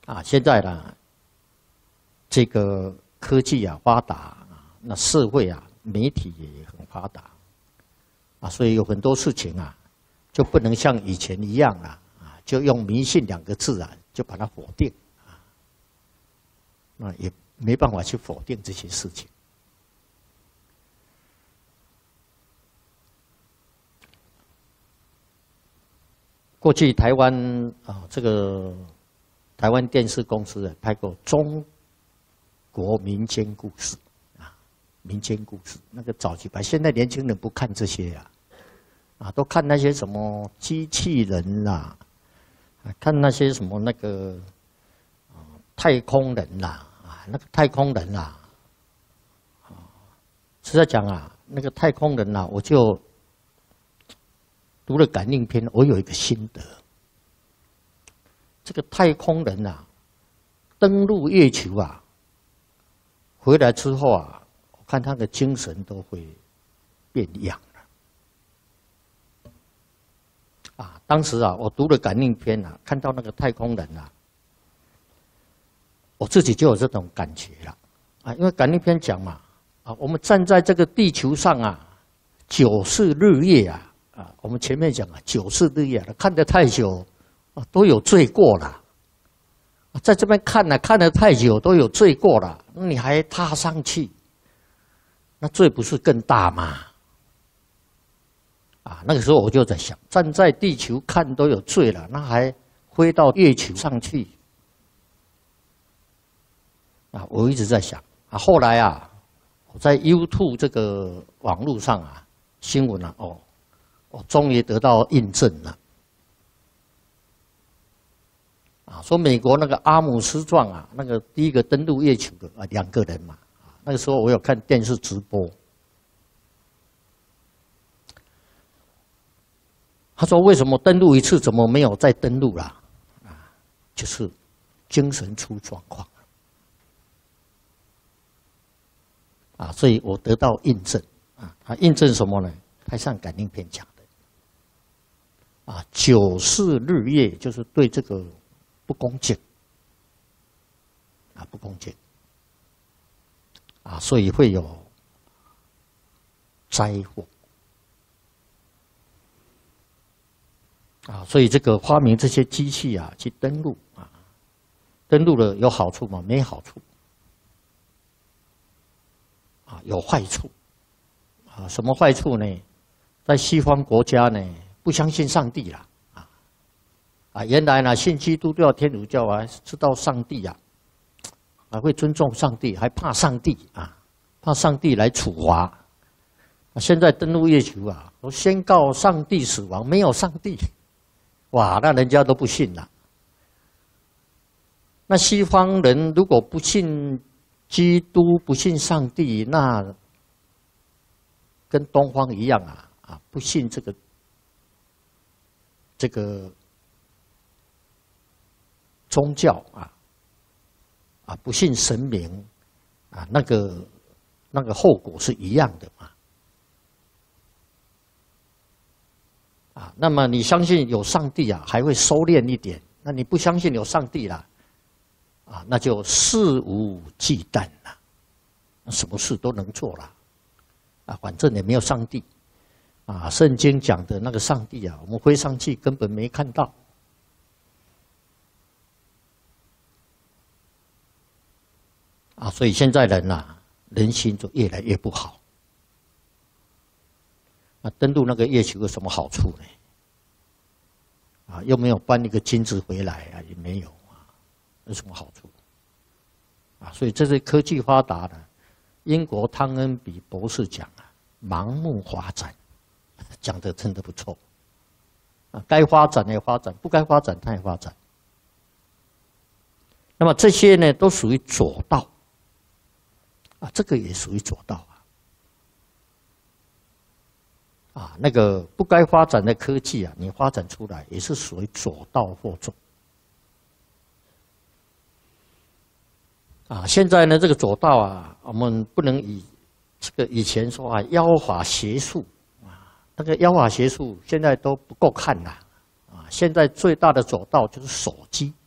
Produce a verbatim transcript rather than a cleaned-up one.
啊，现在呢，这个科技啊发达啊，那社会啊媒体也很发达啊，所以有很多事情啊，就不能像以前一样啊，啊，就用迷信两个字啊，就把它否定啊，那也没办法去否定这些事情。过去台湾啊，这个台湾电视公司拍过中国民间故事啊，民间故事那个早期拍，现在年轻人不看这些啊，啊，都看那些什么机器人啦、啊，看那些什么那个啊太空人啦、啊，啊，那个太空人啦、啊，啊，实在讲啊，那个太空人啦、啊，我就。读了感应篇，我有一个心得。这个太空人啊，登陆月球啊，回来之后啊，我看他的精神都会变样了。啊，当时啊，我读了感应篇啊，看到那个太空人啊，我自己就有这种感觉了。啊，因为感应篇讲嘛，啊，我们站在这个地球上啊，九是日夜啊。啊，我们前面讲啊，九是日夜，看得太久，啊，都有罪过了。在这边看呢、啊，看得太久都有罪过了，那你还踏上去，那罪不是更大吗？啊，那个时候我就在想，站在地球看都有罪了，那还飞到月球上去？啊，我一直在想啊，后来啊，我在 YouTube 这个网络上啊，新闻啊，哦。我终于得到印证了，啊，说美国那个阿姆斯壮啊，那个第一个登陆月球的啊，两个人嘛，啊，那个时候我有看电视直播，他说为什么登陆一次，怎么没有再登陆啦？啊，就是精神出状况啊，所以我得到印证啊，他印证什么呢？台上感应篇讲。啊，九是日夜，就是对这个不恭敬，啊，不恭敬，啊，所以会有灾祸，啊，所以这个发明这些机器啊，去登陆啊，登陆了有好处吗？没好处，啊，有坏处，啊，什么坏处呢？在西方国家呢？不相信上帝啦，啊啊！原来呢，信基督教、天主教啊，知道上帝啊，啊会尊重上帝，还怕上帝啊，怕上帝来处罚。啊，现在登陆月球啊，都宣告上帝死亡，没有上帝，哇，那人家都不信了。那西方人如果不信基督、不信上帝，那跟东方一样啊，啊，不信这个。这个宗教啊，啊不信神明啊，那个那个后果是一样的嘛。啊，那么你相信有上帝啊，还会收敛一点；那你不相信有上帝啦，啊，那就肆无忌惮了，什么事都能做了，啊，反正也没有上帝。啊，圣经讲的那个上帝啊，我们飞上去根本没看到。啊，所以现在人呐，人心就越来越不好。那登陆那个月球有什么好处呢？啊，又没有搬一个金子回来啊，也没有啊，有什么好处？啊，所以这是科技发达的。英国汤恩比博士讲啊，盲目发展。讲的真的不错，啊，该发展也发展，不该发展它也发展。那么这些呢，都属于左道，啊，这个也属于左道啊，啊，那个不该发展的科技啊，你发展出来也是属于左道或重。啊，现在呢，这个左道啊，我们不能以这个以前说啊，妖法邪术。那个妖法邪术现在都不够看了，啊！现在最大的左道就是手机，